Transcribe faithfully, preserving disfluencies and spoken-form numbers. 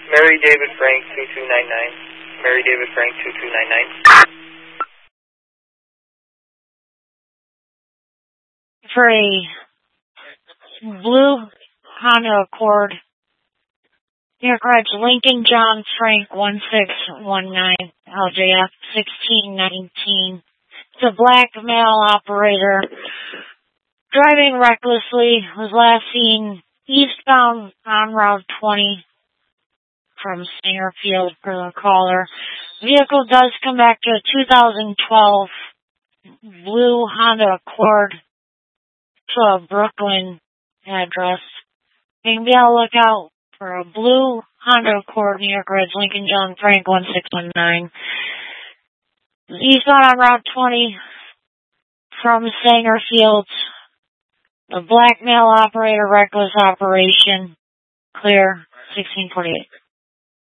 Mary David Frank two two nine nine. Mary David Frank two two nine nine. For a blue Honda Accord, New York Reg Lincoln John Frank one six one nine, L J F sixteen nineteen. It's a black male operator driving recklessly, was last seen eastbound on Route twenty from Singerfield for the caller. Vehicle does come back to a two thousand twelve blue Honda Accord to a Brooklyn address. You can be on the lookout for a blue Honda Accord, New York Reg Lincoln John Frank one six one nine. Eastbound on Route twenty from Sangerfield. A black male operator, reckless operation. Clear, sixteen forty-eight.